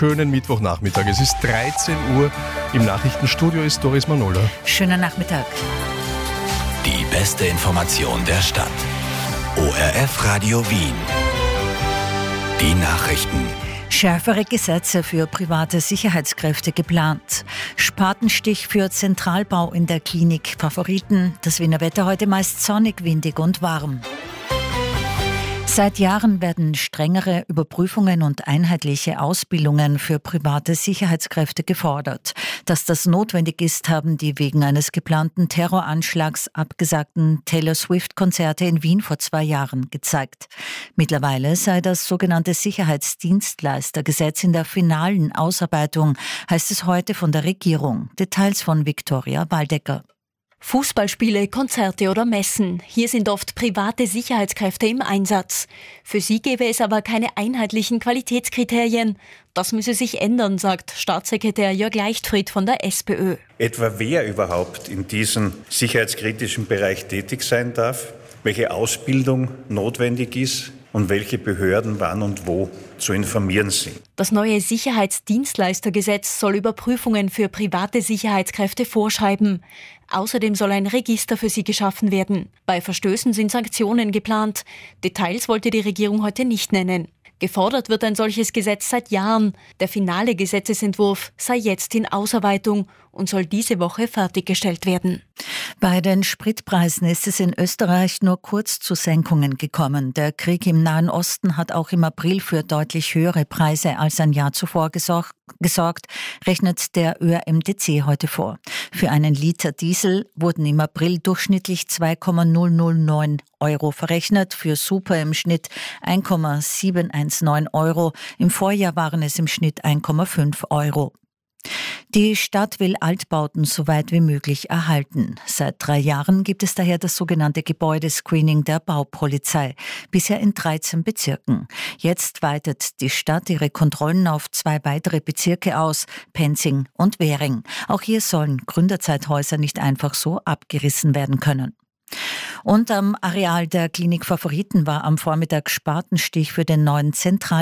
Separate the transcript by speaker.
Speaker 1: Schönen Mittwochnachmittag. Es ist 13 Uhr. Im Nachrichtenstudio ist Doris Manola.
Speaker 2: Schönen Nachmittag.
Speaker 3: Die beste Information der Stadt. ORF Radio Wien. Die Nachrichten.
Speaker 2: Schärfere Gesetze für private Sicherheitskräfte geplant. Spatenstich für Zentralbau in der Klinik Favoriten. Das Wiener Wetter heute meist sonnig, windig und warm. Seit Jahren werden strengere Überprüfungen und einheitliche Ausbildungen für private Sicherheitskräfte gefordert. Dass das notwendig ist, haben die wegen eines geplanten Terroranschlags abgesagten Taylor Swift-Konzerte in Wien vor 2 Jahren gezeigt. Mittlerweile sei das sogenannte Sicherheitsdienstleistergesetz in der finalen Ausarbeitung, heißt es heute von der Regierung. Details von Viktoria Waldecker.
Speaker 4: Fußballspiele, Konzerte oder Messen. Hier sind oft private Sicherheitskräfte im Einsatz. Für sie gäbe es aber keine einheitlichen Qualitätskriterien. Das müsse sich ändern, sagt Staatssekretär Jörg Leichtfried von der SPÖ.
Speaker 5: Etwa wer überhaupt in diesem sicherheitskritischen Bereich tätig sein darf, welche Ausbildung notwendig ist und welche Behörden wann und wo zu informieren sind.
Speaker 4: Das neue Sicherheitsdienstleistergesetz soll Überprüfungen für private Sicherheitskräfte vorschreiben. Außerdem soll ein Register für sie geschaffen werden. Bei Verstößen sind Sanktionen geplant. Details wollte die Regierung heute nicht nennen. Gefordert wird ein solches Gesetz seit Jahren. Der finale Gesetzesentwurf sei jetzt in Ausarbeitung und soll diese Woche fertiggestellt werden.
Speaker 2: Bei den Spritpreisen ist es in Österreich nur kurz zu Senkungen gekommen. Der Krieg im Nahen Osten hat auch im April für deutlich höhere Preise als ein Jahr zuvor gesorgt, rechnet der ÖRMDC heute vor. Für einen Liter Diesel wurden im April durchschnittlich 2,009 Euro verrechnet, für Super im Schnitt 1,719 Euro. Im Vorjahr waren es im Schnitt 1,5 Euro. Die Stadt will Altbauten so weit wie möglich erhalten. Seit 3 Jahren gibt es daher das sogenannte Gebäudescreening der Baupolizei, bisher in 13 Bezirken. Jetzt weitet die Stadt ihre Kontrollen auf 2 weitere Bezirke aus, Penzing und Währing. Auch hier sollen Gründerzeithäuser nicht einfach so abgerissen werden können. Und am Areal der Klinik Favoriten war am Vormittag Spatenstich für den neuen Zentralbau